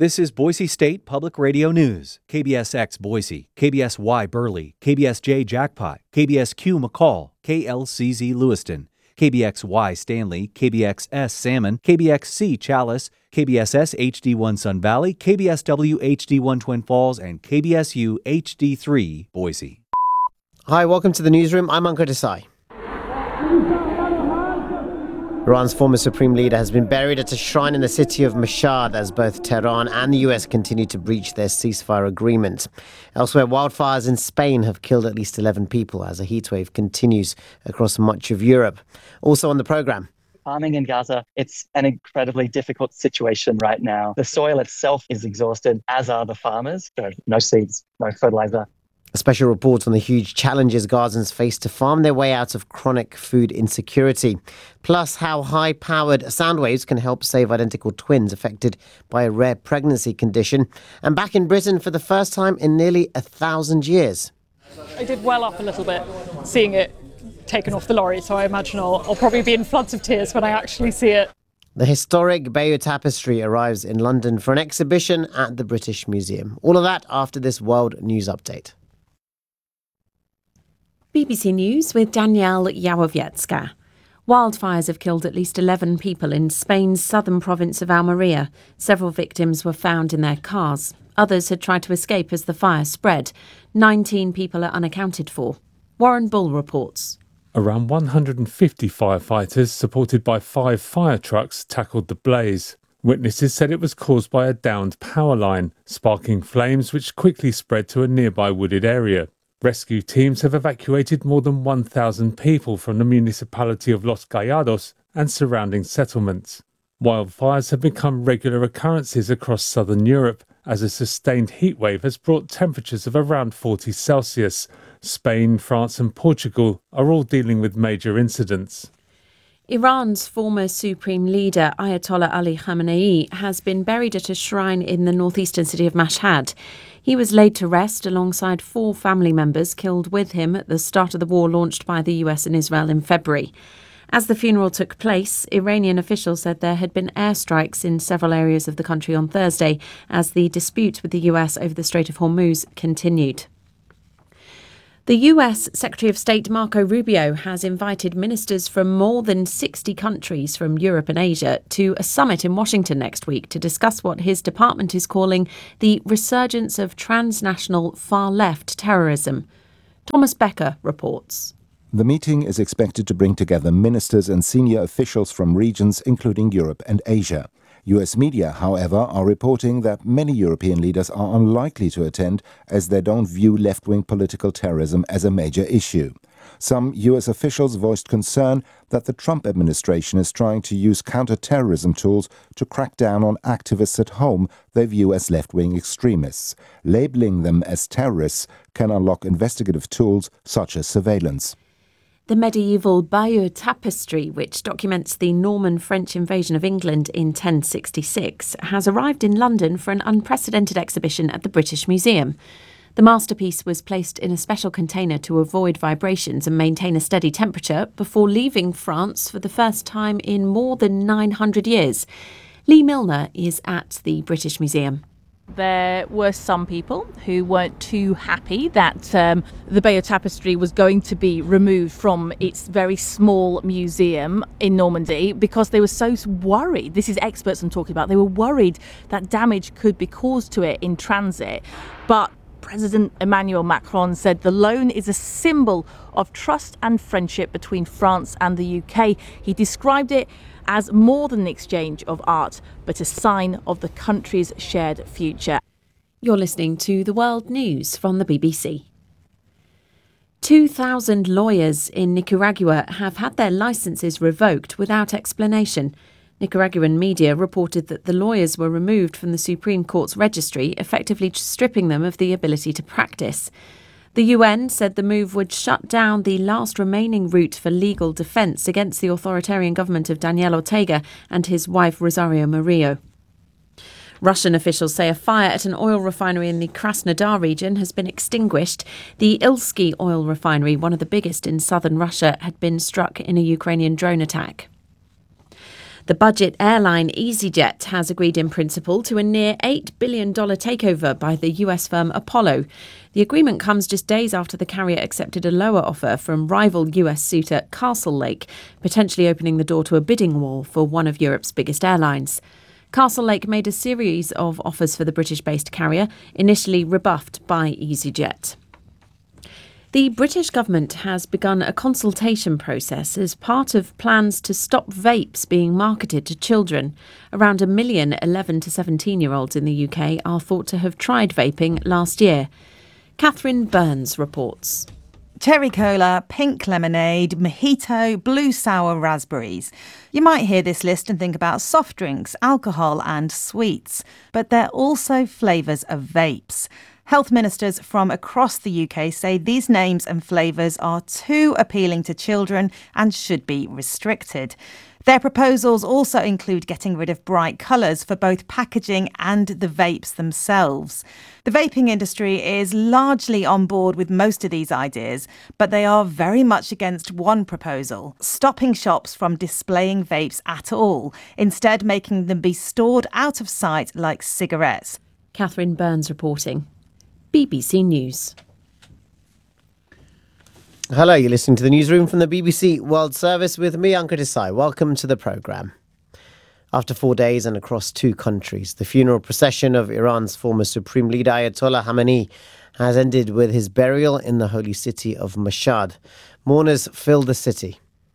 This is Boise State Public Radio News. KBSX Boise, KBSY Burley, KBSJ Jackpot, KBSQ McCall, KLCZ Lewiston, KBXY Stanley, KBXS Salmon, KBXC Chalice, KBSS HD1 Sun Valley, KBSW HD1 Twin Falls, and KBSU HD3 Boise. Hi, welcome to the newsroom. I'm Ankur Desai. Iran's former supreme leader has been buried at a shrine in the city of Mashhad as both Tehran and the US continue to breach their ceasefire agreement. Elsewhere, wildfires in Spain have killed at least 11 people as a heatwave continues across much of Europe. Also on the programme. Farming in Gaza, it's an incredibly difficult situation right now. The soil itself is exhausted, as are the farmers. There are no seeds, no fertilizer. A special report on the huge challenges Gazans face to farm their way out of chronic food insecurity. Plus, how high-powered sound waves can help save identical twins affected by a rare pregnancy condition. And back in Britain for the first time in nearly 1,000 years. I did well up a little bit seeing it taken off the lorry, so I imagine I'll probably be in floods of tears when I actually see it. The historic Bayeux Tapestry arrives in London for an exhibition at the British Museum. All of that after this World News Update. BBC News with Danielle Yawowiecka. Wildfires have killed at least 11 people in Spain's southern province of Almeria. Several victims were found in their cars. Others had tried to escape as the fire spread. 19 people are unaccounted for. Warren Bull reports. Around 150 firefighters, supported by 5 fire trucks, tackled the blaze. Witnesses said it was caused by a downed power line, sparking flames which quickly spread to a nearby wooded area. Rescue teams have evacuated more than 1,000 people from the municipality of Los Gallados and surrounding settlements. Wildfires have become regular occurrences across southern Europe as a sustained heatwave has brought temperatures of around 40 Celsius. Spain, France and Portugal are all dealing with major incidents. Iran's former supreme leader, Ayatollah Ali Khamenei, has been buried at a shrine in the northeastern city of Mashhad. He was laid to rest alongside 4 family members killed with him at the start of the war launched by the US and Israel in February. As the funeral took place, Iranian officials said there had been airstrikes in several areas of the country on Thursday as the dispute with the US over the Strait of Hormuz continued. The US Secretary of State Marco Rubio has invited ministers from more than 60 countries from Europe and Asia to a summit in Washington next week to discuss what his department is calling the resurgence of transnational far-left terrorism. Thomas Becker reports. The meeting is expected to bring together ministers and senior officials from regions including Europe and Asia. US media, however, are reporting that many European leaders are unlikely to attend as they don't view left-wing political terrorism as a major issue. Some US officials voiced concern that the Trump administration is trying to use counter-terrorism tools to crack down on activists at home they view as left-wing extremists. Labeling them as terrorists can unlock investigative tools such as surveillance. The medieval Bayeux Tapestry, which documents the Norman French invasion of England in 1066, has arrived in London for an unprecedented exhibition at the British Museum. The masterpiece was placed in a special container to avoid vibrations and maintain a steady temperature before leaving France for the first time in more than 900 years. Lee Milner is at the British Museum. There were some people who weren't too happy that the Bayeux Tapestry was going to be removed from its very small museum in Normandy because they were so worried. This is experts I'm talking about. They were worried that damage could be caused to it in transit. But President Emmanuel Macron said the loan is a symbol of trust and friendship between France and the UK. He described it as more than an exchange of art, but a sign of the country's shared future. You're listening to The World News from the BBC. 2,000 lawyers in Nicaragua have had their licences revoked without explanation. Nicaraguan media reported that the lawyers were removed from the Supreme Court's registry, effectively stripping them of the ability to practice. The UN said the move would shut down the last remaining route for legal defence against the authoritarian government of Daniel Ortega and his wife Rosario Murillo. Russian officials say a fire at an oil refinery in the Krasnodar region has been extinguished. The Ilsky oil refinery, one of the biggest in southern Russia, had been struck in a Ukrainian drone attack. The budget airline EasyJet has agreed in principle to a near $8 billion takeover by the US firm Apollo. The agreement comes just days after the carrier accepted a lower offer from rival US suitor Castlelake, potentially opening the door to a bidding war for one of Europe's biggest airlines. Castlelake made a series of offers for the British-based carrier, initially rebuffed by EasyJet. The British government has begun a consultation process as part of plans to stop vapes being marketed to children. Around 1 million 11 to 17-year-olds in the UK are thought to have tried vaping last year. Catherine Burns reports. Cherry cola, pink lemonade, mojito, blue sour raspberries. You might hear this list and think about soft drinks, alcohol and sweets, but they're also flavours of vapes. Health ministers from across the UK say these names and flavours are too appealing to children and should be restricted. Their proposals also include getting rid of bright colours for both packaging and the vapes themselves. The vaping industry is largely on board with most of these ideas, but they are very much against one proposal, stopping shops from displaying vapes at all, instead making them be stored out of sight like cigarettes. Catherine Burns reporting. BBC News. Hello, you're listening to the newsroom from the BBC World Service with me, Ankit Desai. Welcome to the programme. After 4 days and across 2 countries, the funeral procession of Iran's former Supreme Leader Ayatollah Khamenei has ended with his burial in the holy city of Mashhad. Mourners filled the city.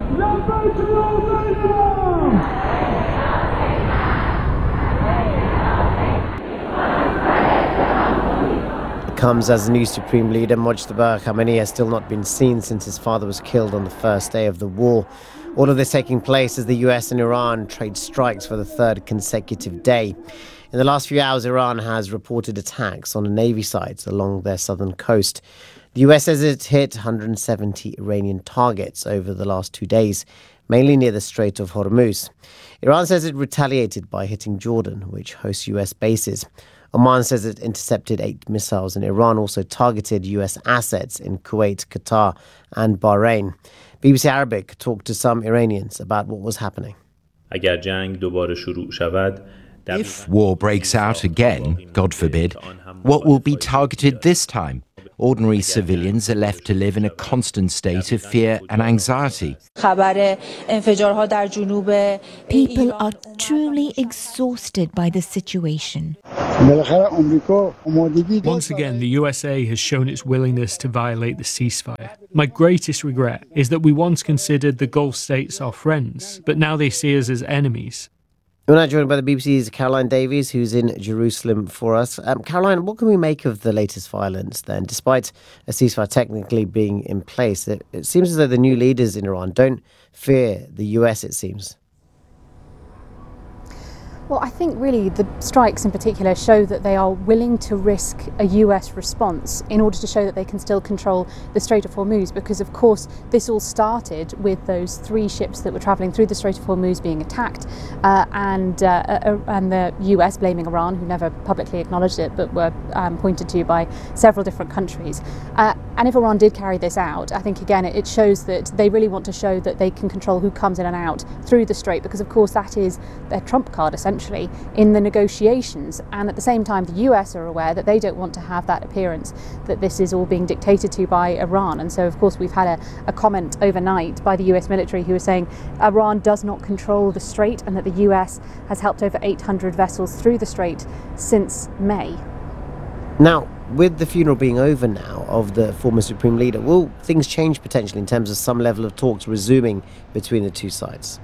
Comes as the new Supreme Leader, Mojtaba Khamenei, has still not been seen since his father was killed on the first day of the war. All of this taking place as the US and Iran trade strikes for the 3rd consecutive day. In the last few hours, Iran has reported attacks on Navy sites along their southern coast. The US says it hit 170 Iranian targets over the last 2 days, mainly near the Strait of Hormuz. Iran says it retaliated by hitting Jordan, which hosts US bases. Oman says it intercepted 8 missiles, and Iran also targeted US assets in Kuwait, Qatar and Bahrain. BBC Arabic talked to some Iranians about what was happening. If war breaks out again, God forbid, what will be targeted this time? Ordinary civilians are left to live in a constant state of fear and anxiety. People are truly exhausted by the situation. Once again, the USA has shown its willingness to violate the ceasefire. My greatest regret is that we once considered the Gulf states our friends, but now they see us as enemies. We're now joined by the BBC's Caroline Davies, who's in Jerusalem for us. Caroline, what can we make of the latest violence then? Despite a ceasefire technically being in place, it seems as though the new leaders in Iran don't fear the US, it seems. Well, I think really the strikes in particular show that they are willing to risk a US response in order to show that they can still control the Strait of Hormuz, because of course this all started with those 3 ships that were travelling through the Strait of Hormuz being attacked and the US blaming Iran, who never publicly acknowledged it but were pointed to by several different countries. And if Iran did carry this out, I think again it shows that they really want to show that they can control who comes in and out through the strait, because of course that is their trump card essentially in the negotiations. And at the same time, the US are aware that they don't want to have that appearance that this is all being dictated to by Iran. And so of course we've had a comment overnight by the US military who was saying Iran does not control the strait and that the US has helped over 800 vessels through the strait since May. Now, with the funeral being over now of the former Supreme Leader, will things change potentially in terms of some level of talks resuming between the two sides?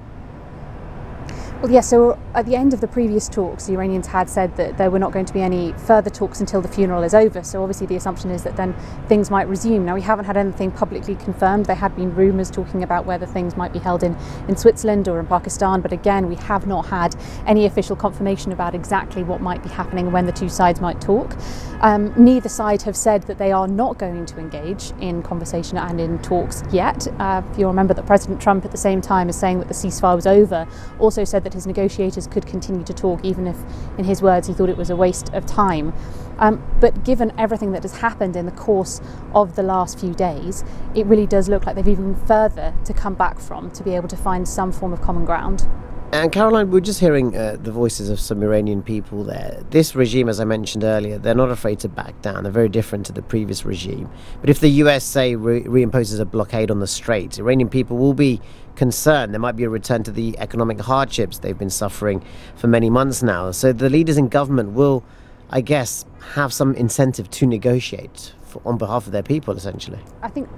Well, yes, so at the end of the previous talks, the Iranians had said that there were not going to be any further talks until the funeral is over. So obviously the assumption is that then things might resume. Now, we haven't had anything publicly confirmed. There had been rumours talking about whether things might be held in Switzerland or in Pakistan. But again, we have not had any official confirmation about exactly what might be happening when the two sides might talk. Neither side have said that they are not going to engage in conversation and in talks yet. If you'll remember that President Trump at the same time as saying that the ceasefire was over also said that his negotiators could continue to talk, even if, in his words, he thought it was a waste of time. But given everything that has happened in the course of the last few days, it really does look like they've even further to come back from to be able to find some form of common ground. And Caroline, we're just hearing the voices of some Iranian people there. This regime, as I mentioned earlier, they're not afraid to back down. They're very different to the previous regime. But if the US, say, reimposes a blockade on the Strait, Iranian people will be concerned. There might be a return to the economic hardships they've been suffering for many months now. So the leaders in government will, I guess, have some incentive to negotiate on behalf of their people, essentially. I think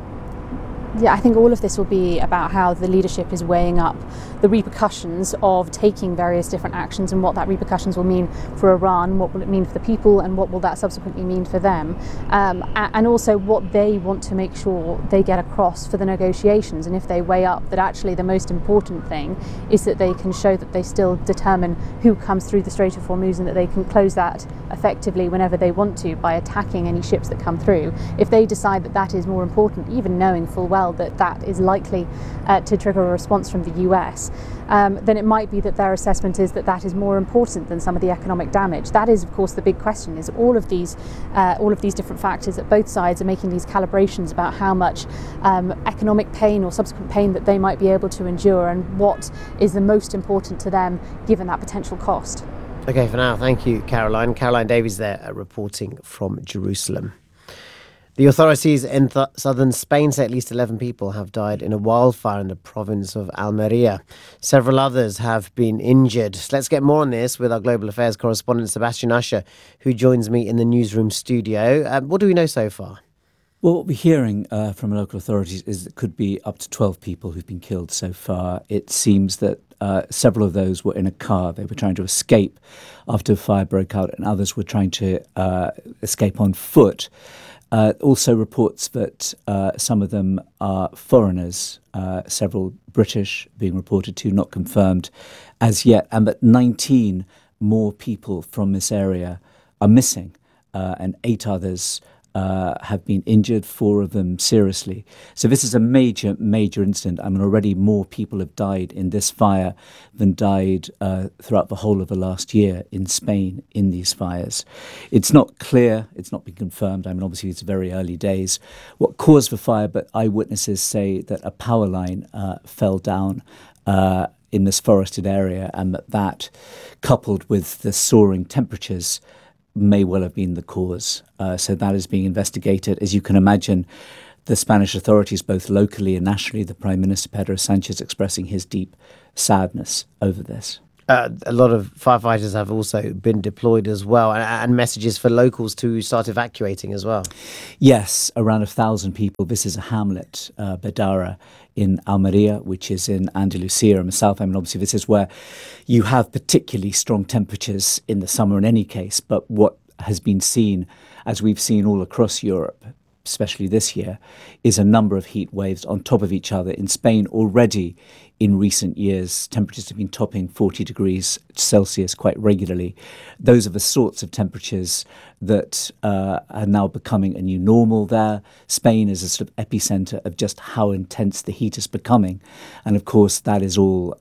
all of this will be about how the leadership is weighing up the repercussions of taking various different actions and what that repercussions will mean for Iran, what will it mean for the people, and what will that subsequently mean for them, and also what they want to make sure they get across for the negotiations. And if they weigh up that actually the most important thing is that they can show that they still determine who comes through the Strait of Hormuz and that they can close that effectively whenever they want to by attacking any ships that come through. If they decide that that is more important, even knowing full well that that is likely to trigger a response from the US, then it might be that their assessment is that that is more important than some of the economic damage. That is, of course, the big question, is all of these different factors that both sides are making these calibrations about how much economic pain or subsequent pain that they might be able to endure, and what is the most important to them given that potential cost. Okay, for now, thank you, Caroline. Caroline Davies there reporting from Jerusalem. The authorities in southern Spain say at least 11 people have died in a wildfire in the province of Almeria. Several others have been injured. Let's get more on this with our Global Affairs correspondent Sebastian Usher, who joins me in the newsroom studio. What do we know so far? Well, what we're hearing from local authorities is it could be up to 12 people who've been killed so far. It seems that several of those were in a car. They were trying to escape after a fire broke out, and others were trying to escape on foot. Also reports that some of them are foreigners, several British being reported to, not confirmed as yet, and that 19 more people from this area are missing, and 8 others have been injured, 4 of them seriously. So this is a major, major incident. I mean, already more people have died in this fire than died throughout the whole of the last year in Spain in these fires. It's not clear, it's not been confirmed. I mean, obviously it's very early days what caused the fire, but eyewitnesses say that a power line fell down in this forested area, and that coupled with the soaring temperatures may well have been the cause. So that is being investigated. As you can imagine, the Spanish authorities, both locally and nationally, the Prime Minister Pedro Sanchez expressing his deep sadness over this. A lot of firefighters have also been deployed as well, and messages for locals to start evacuating as well. Yes, around 1,000 people. This is a hamlet, Bedara, in Almeria, which is in Andalusia in the south. I mean, obviously, this is where you have particularly strong temperatures in the summer in any case. But what has been seen, as we've seen all across Europe, especially this year, is a number of heat waves on top of each other. In Spain, already in recent years, temperatures have been topping 40 degrees Celsius quite regularly. Those are the sorts of temperatures that are now becoming a new normal there. Spain is a sort of epicenter of just how intense the heat is becoming. And of course, that is all,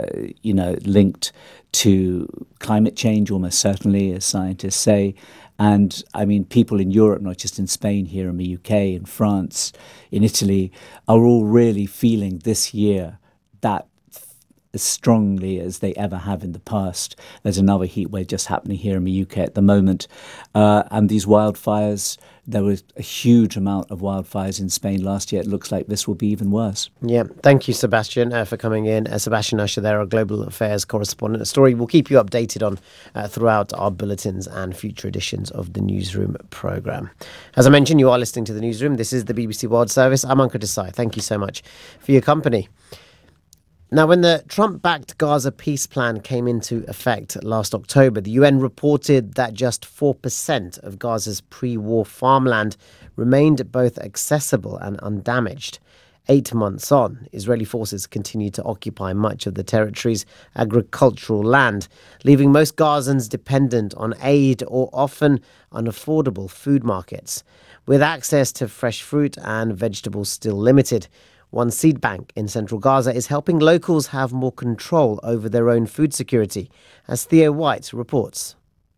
linked to climate change, almost certainly, as scientists say. And I mean, people in Europe, not just in Spain, here in the UK, in France, in Italy, are all really feeling this year that as strongly as they ever have in the past. There's another heat wave just happening here in the UK at the moment. And these wildfires, there was a huge amount of wildfires in Spain last year. It looks like this will be even worse. Yeah, thank you, Sebastian, for coming in. Sebastian Usher there, our Global Affairs correspondent. A story we'll keep you updated on throughout our bulletins and future editions of the Newsroom programme. As I mentioned, you are listening to the Newsroom. This is the BBC World Service. I'm Ankur Desai. Thank you so much for your company. Now, when the Trump-backed Gaza peace plan came into effect last October, the UN reported that just 4% of Gaza's pre-war farmland remained both accessible and undamaged. 8 months on, Israeli forces continue to occupy much of the territory's agricultural land, leaving most Gazans dependent on aid or often unaffordable food markets. With access to fresh fruit and vegetables still limited, one seed bank in central Gaza is helping locals have more control over their own food security, as Theo White reports.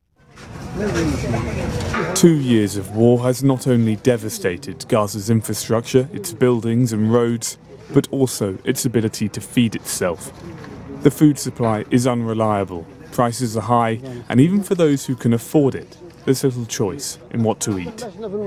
2 years of war has not only devastated Gaza's infrastructure, its buildings and roads, but also its ability to feed itself. The food supply is unreliable, prices are high, and even for those who can afford it, there's little choice in what to eat.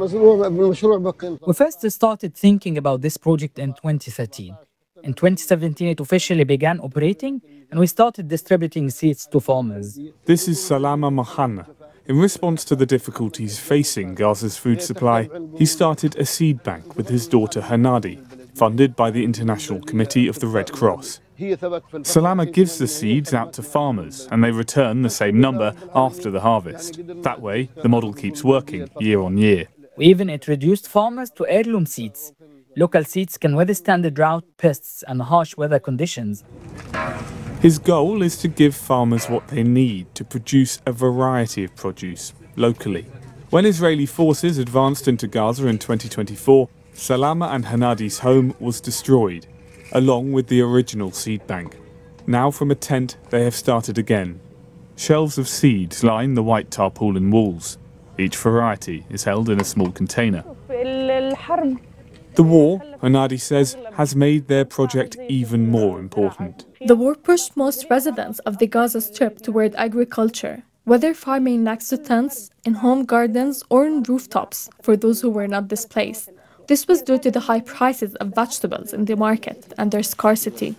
We first started thinking about this project in 2013. In 2017, it officially began operating, and we started distributing seeds to farmers. This is Salama Mahanna. In response to the difficulties facing Gaza's food supply, he started a seed bank with his daughter Hanadi, funded by the International Committee of the Red Cross. Salama gives the seeds out to farmers, and they return the same number after the harvest. That way, the model keeps working year on year. We even introduced farmers to heirloom seeds. Local seeds can withstand the drought, pests, and harsh weather conditions. His goal is to give farmers what they need to produce a variety of produce locally. When Israeli forces advanced into Gaza in 2024, Salama and Hanadi's home was destroyed, along with the original seed bank. Now from a tent, they have started again. Shelves of seeds line the white tarpaulin walls. Each variety is held in a small container. The war, Hanadi says, has made their project even more important. The war pushed most residents of the Gaza Strip toward agriculture, whether farming next to tents, in home gardens, or on rooftops for those who were not displaced. This was due to the high prices of vegetables in the market and their scarcity.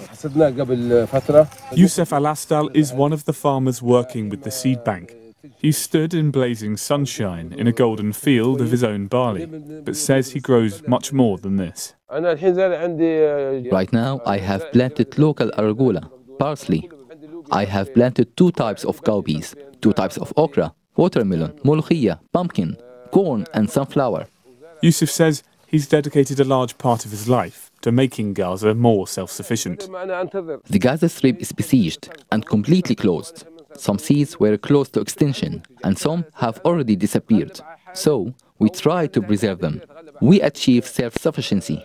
Youssef Al-Astal is one of the farmers working with the seed bank. He stood in blazing sunshine in a golden field of his own barley, but says he grows much more than this. Right now, I have planted local arugula, parsley. I have planted 2 types of cowpeas, 2 types of okra, watermelon, molokhia, pumpkin, corn, and sunflower. Youssef says he's dedicated a large part of his life to making Gaza more self-sufficient. The Gaza Strip is besieged and completely closed. Some seeds were close to extinction, and some have already disappeared. So, we try to preserve them. We achieve self-sufficiency.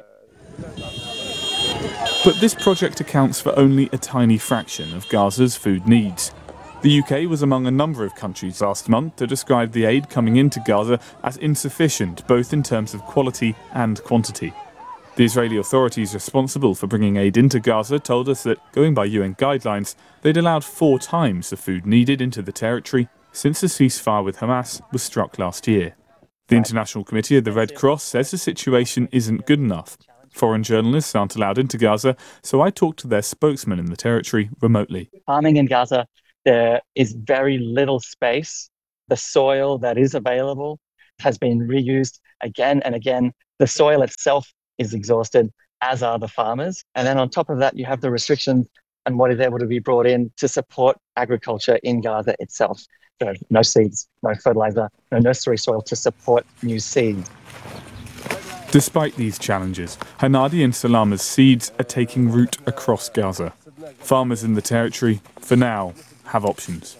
But this project accounts for only a tiny fraction of Gaza's food needs. The UK was among a number of countries last month to describe the aid coming into Gaza as insufficient, both in terms of quality and quantity. The Israeli authorities responsible for bringing aid into Gaza told us that, going by UN guidelines, they'd allowed 4 times the food needed into the territory since the ceasefire with Hamas was struck last year. The International Committee of the Red Cross says the situation isn't good enough. Foreign journalists aren't allowed into Gaza, so I talked to their spokesman in the territory remotely. Farming in Gaza, there is very little space. The soil that is available has been reused again and again. The soil itself is exhausted, as are the farmers. And then on top of that, you have the restrictions on what is able to be brought in to support agriculture in Gaza itself. So no seeds, no fertilizer, no nursery soil to support new seeds. Despite these challenges, Hanadi and Salama's seeds are taking root across Gaza. Farmers in the territory, for now, have options.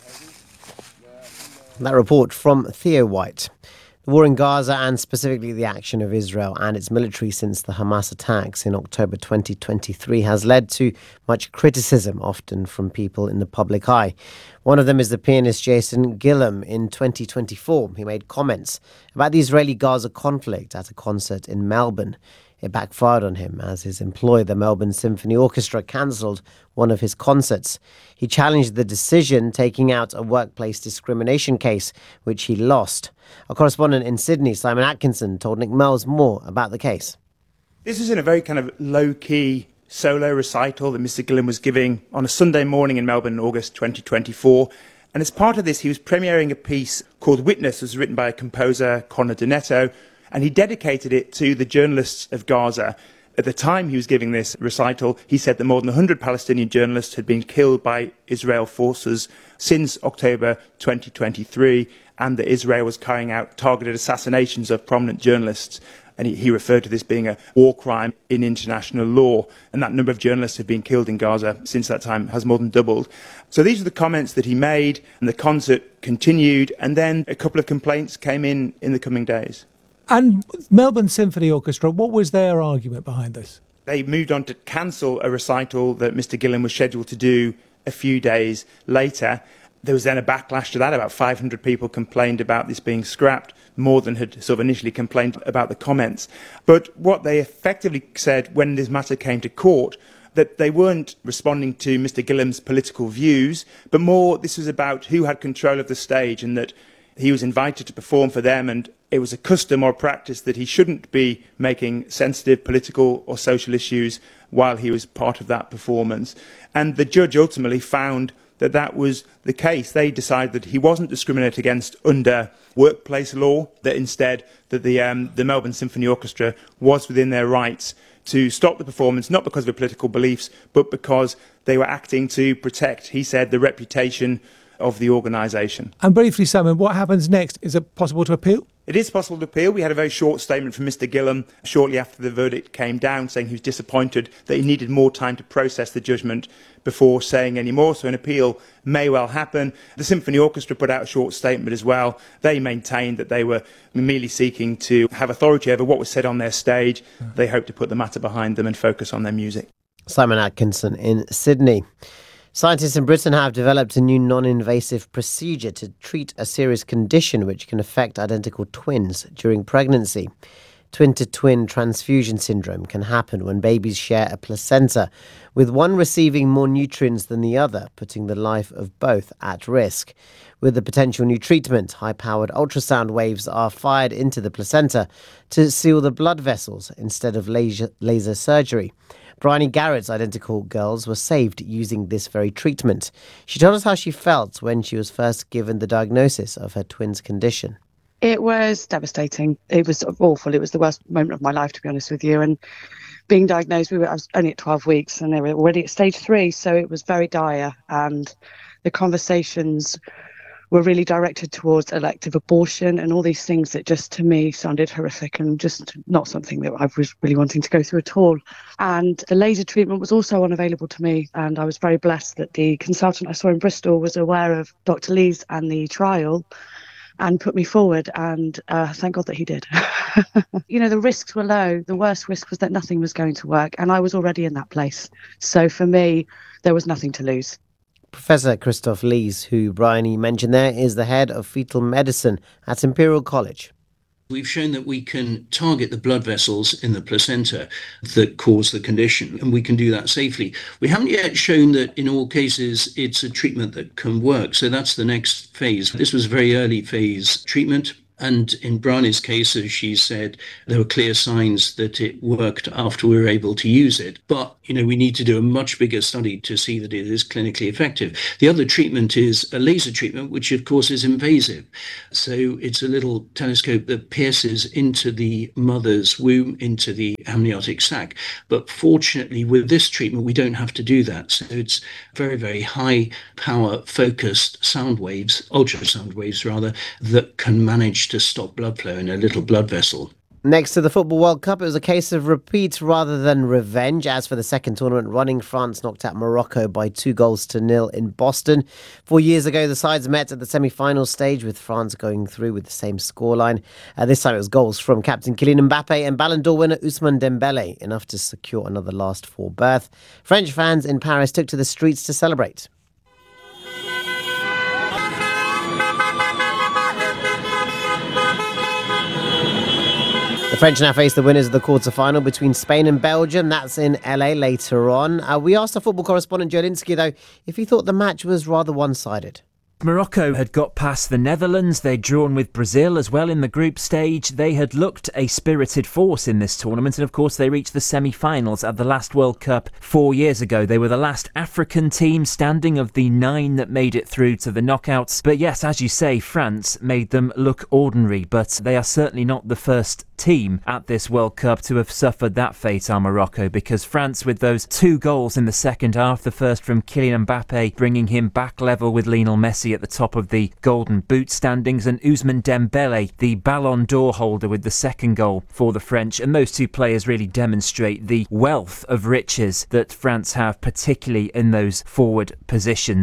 That report from Theo White. The war in Gaza, and specifically the action of Israel and its military since the Hamas attacks in October 2023, has led to much criticism, often from people in the public eye. One of them is the pianist Jason Gillam. In 2024, he made comments about the Israeli-Gaza conflict at a concert in Melbourne. It backfired on him as his employer, the Melbourne Symphony Orchestra, cancelled one of his concerts. He challenged the decision, taking out a workplace discrimination case, which he lost. Our correspondent in Sydney, Simon Atkinson, told Nick Mells more about the case. This was in a very kind of low-key solo recital that Mr. Gillam was giving on a Sunday morning in Melbourne in August 2024. And as part of this, he was premiering a piece called Witness, which was written by a composer, Conor Donetto, and he dedicated it to the journalists of Gaza. At the time he was giving this recital, he said that more than 100 Palestinian journalists had been killed by Israel forces since October 2023, and that Israel was carrying out targeted assassinations of prominent journalists. And he referred to this being a war crime in international law. And that number of journalists who have been killed in Gaza since that time has more than doubled. So these are the comments that he made, and the concert continued. And then a couple of complaints came in the coming days. And Melbourne Symphony Orchestra, what was their argument behind this? They moved on to cancel a recital that Mr. Gillam was scheduled to do a few days later. There was then a backlash to that. About 500 people complained about this being scrapped, more than had sort of initially complained about the comments. But what they effectively said when this matter came to court that they weren't responding to Mr. Gillam's political views, but more this was about who had control of the stage, and that he was invited to perform for them, and it was a custom or practice that he shouldn't be making sensitive political or social issues while he was part of that performance. And the judge ultimately found that that was the case. They decided that he wasn't discriminated against under workplace law, that instead that the Melbourne Symphony Orchestra was within their rights to stop the performance, not because of their political beliefs, but because they were acting to protect, he said, the reputation of the organisation. And briefly, Simon, what happens next? Is it possible to appeal? It is possible to appeal. We had a very short statement from Mr. Gillam shortly after the verdict came down, saying he was disappointed that he needed more time to process the judgment before saying any more. So an appeal may well happen. The Symphony Orchestra put out a short statement as well. They maintained that they were merely seeking to have authority over what was said on their stage. They hope to put the matter behind them and focus on their music. Simon Atkinson in Sydney. Scientists in Britain have developed a new non-invasive procedure to treat a serious condition which can affect identical twins during pregnancy. Twin-to-twin transfusion syndrome can happen when babies share a placenta, with one receiving more nutrients than the other, putting the life of both at risk. With the potential new treatment, high-powered ultrasound waves are fired into the placenta to seal the blood vessels instead of laser surgery. Bryony Garrett's identical girls were saved using this very treatment. She told us how she felt when she was first given the diagnosis of her twins' condition. It was devastating. It was awful. It was the worst moment of my life, to be honest with you. And being diagnosed, I was only at 12 weeks and they were already at stage 3, so it was very dire. And the conversations were really directed towards elective abortion and all these things that just to me sounded horrific and just not something that I was really wanting to go through at all. And the laser treatment was also unavailable to me, and I was very blessed that the consultant I saw in Bristol was aware of Dr. Lee's and the trial and put me forward, and thank God that he did. You know, the risks were low. The worst risk was that nothing was going to work, and I was already in that place. So for me, there was nothing to lose. Professor Christoph Lees, who Bryony mentioned there, is the head of fetal medicine at Imperial College. We've shown that we can target the blood vessels in the placenta that cause the condition, and we can do that safely. We haven't yet shown that in all cases it's a treatment that can work, so that's the next phase. This was a very early phase treatment. And in Bryony's case, as she said, there were clear signs that it worked after we were able to use it. But, you know, we need to do a much bigger study to see that it is clinically effective. The other treatment is a laser treatment, which of course is invasive. So it's a little telescope that pierces into the mother's womb, into the amniotic sac. But fortunately, with this treatment, we don't have to do that. So it's very, very high power focused sound waves, ultrasound waves rather, that can manage to stop blood flow in a little blood vessel. Next to the Football World Cup, it was a case of repeat rather than revenge. As for the second tournament running, France knocked out Morocco by 2-0 in Boston. 4 years ago, the sides met at the semi-final stage, with France going through with the same scoreline. This time it was goals from captain Kylian Mbappe and Ballon d'Or winner Ousmane Dembele, enough to secure another last four berth. French fans in Paris took to the streets to celebrate. The French now face the winners of the quarter-final between Spain and Belgium. That's in LA later on. We asked our football correspondent Joe Linsky, though, if he thought the match was rather one-sided. Morocco had got past the Netherlands. They'd drawn with Brazil as well in the group stage. They had looked a spirited force in this tournament, and of course they reached the semi-finals at the last World Cup 4 years ago. They were the last African team standing of the 9 that made it through to the knockouts. But yes, as you say, France made them look ordinary, but they are certainly not the first team at this World Cup to have suffered that fate, are Morocco, because France, with those 2 goals in the second half, the first from Kylian Mbappe, bringing him back level with Lionel Messi at the top of the Golden Boot standings, and Ousmane Dembele, the Ballon d'Or holder, with the second goal for the French. And those 2 players really demonstrate the wealth of riches that France have, particularly in those forward positions.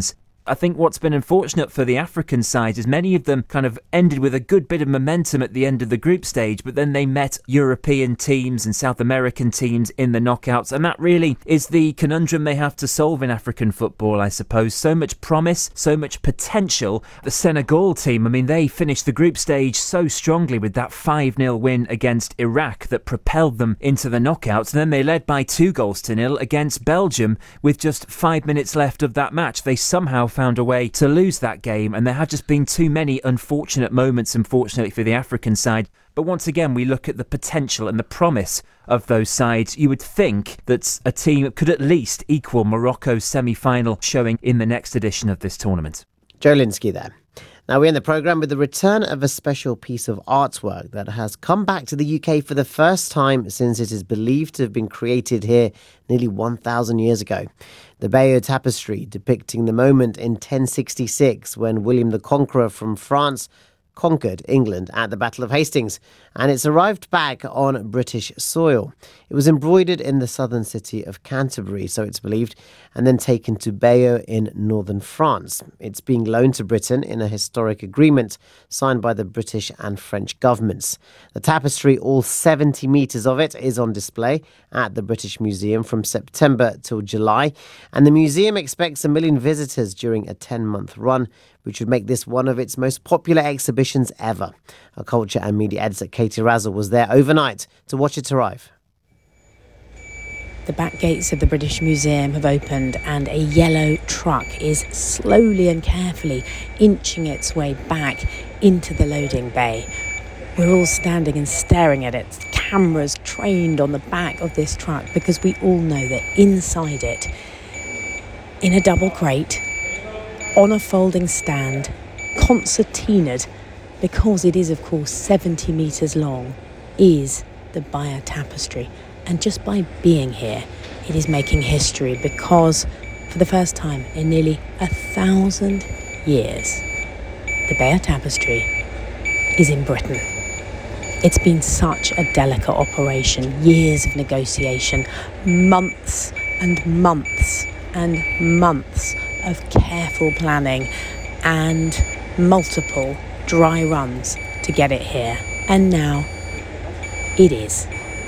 I think what's been unfortunate for the African sides is many of them kind of ended with a good bit of momentum at the end of the group stage, but then they met European teams and South American teams in the knockouts, and that really is the conundrum they have to solve in African football, I suppose. So much promise, so much potential. The Senegal team, I mean, they finished the group stage so strongly with that 5-0 win against Iraq that propelled them into the knockouts, and then they led by 2-0 against Belgium with just 5 minutes left of that match. They somehow found a way to lose that game, and there have just been too many unfortunate moments, unfortunately, for the African side. But once again, we look at the potential and the promise of those sides. You would think that a team could at least equal Morocco's semi-final showing in the next edition of this tournament. Joe Linsky there. Now we end the programme with the return of a special piece of artwork that has come back to the UK for the first time since it is believed to have been created here nearly 1,000 years ago. The Bayeux Tapestry, depicting the moment in 1066 when William the Conqueror from France conquered England at the Battle of Hastings, and it's arrived back on British soil. It was embroidered in the southern city of Canterbury, so it's believed, and then taken to Bayeux in northern France. It's being loaned to Britain in a historic agreement signed by the British and French governments. The tapestry, all 70 metres of it, is on display at the British Museum from September till July, and the museum expects 1 million visitors during a 10-month run, which would make this one of its most popular exhibitions ever. Our culture and media editor Katie Razzle was there overnight to watch it arrive. The back gates of the British Museum have opened and a yellow truck is slowly and carefully inching its way back into the loading bay. We're all standing and staring at it, cameras trained on the back of this truck, because we all know that inside it, in a double crate, on a folding stand, concertinaed, because it is of course 70 metres long, is the Bayeux Tapestry. And just by being here, it is making history, because for the first time in nearly 1,000 years, the Bayeux Tapestry is in Britain. It's been such a delicate operation, years of negotiation, months and months and months of careful planning and multiple dry runs to get it here. And now it is.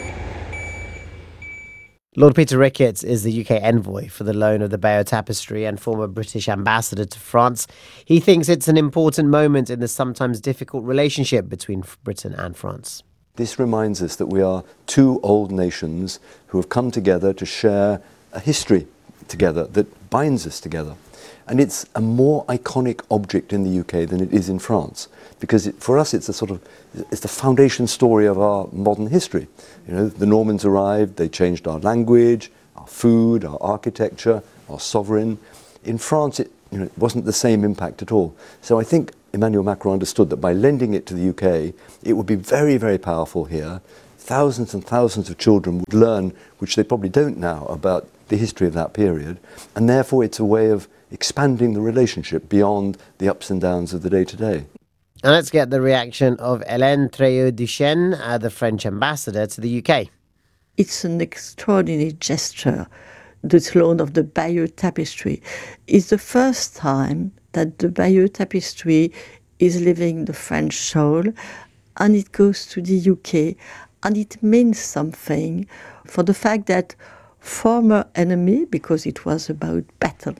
Lord Peter Ricketts is the UK envoy for the loan of the Bayeux Tapestry and former British ambassador to France. He thinks it's an important moment in the sometimes difficult relationship between Britain and France. This reminds us that we are two old nations who have come together to share a history together that binds us together. And it's a more iconic object in the UK than it is in France, because for us it's the foundation story of our modern history. You know, the Normans arrived, they changed our language, our food, our architecture, our sovereign. In France, it wasn't the same impact at all. So I think Emmanuel Macron understood that by lending it to the UK, it would be very, very powerful here. Thousands and thousands of children would learn, which they probably don't now, about the history of that period, and therefore it's a way of expanding the relationship beyond the ups and downs of the day-to-day. And let's get the reaction of Hélène Treilleux-Duchesne, the French ambassador to the UK. It's an extraordinary gesture, this loan of the Bayeux Tapestry. It's the first time that the Bayeux Tapestry is leaving the French soil, and it goes to the UK, and it means something for the fact that former enemy, because it was about battle,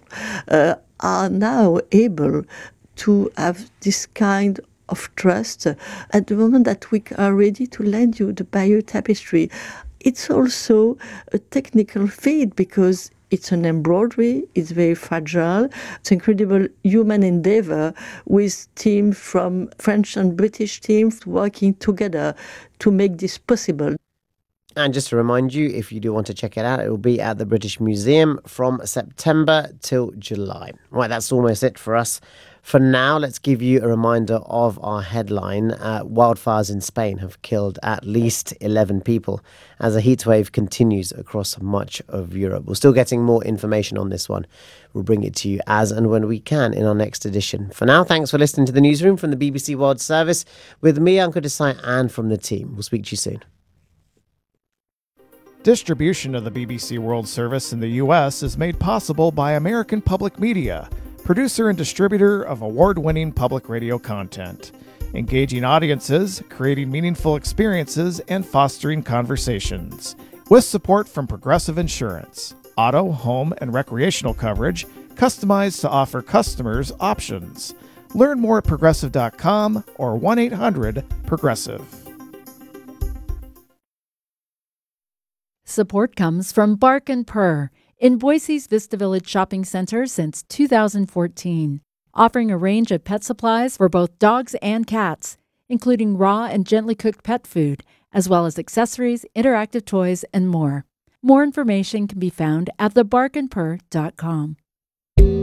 are now able to have this kind of trust at the moment that we are ready to lend you the Bayeux Tapestry. It's also a technical feat, because it's an embroidery, it's very fragile, it's an incredible human endeavor with teams from French and British teams working together to make this possible. And just to remind you, if you do want to check it out, it will be at the British Museum from September till July. Right, that's almost it for us. For now, let's give you a reminder of our headline. Wildfires in Spain have killed at least 11 people as a heatwave continues across much of Europe. We're still getting more information on this one. We'll bring it to you as and when we can in our next edition. For now, thanks for listening to the newsroom from the BBC World Service with me, Ankur Desai, and from the team. We'll speak to you soon. Distribution of the BBC World Service in the U.S. is made possible by American Public Media. producer and distributor of award-winning public radio content, engaging audiences, creating meaningful experiences, and fostering conversations. With support from Progressive Insurance, auto, home, and recreational coverage customized to offer customers options. Learn more at progressive.com or 1-800-PROGRESSIVE. Support comes from Bark and Purr in Boise's Vista Village Shopping Center since 2014, offering a range of pet supplies for both dogs and cats, including raw and gently cooked pet food, as well as accessories, interactive toys, and more. More information can be found at thebarkandpurr.com.